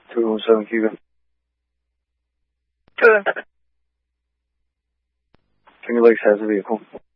217 Cuban. Good. Finger Lakes has a vehicle.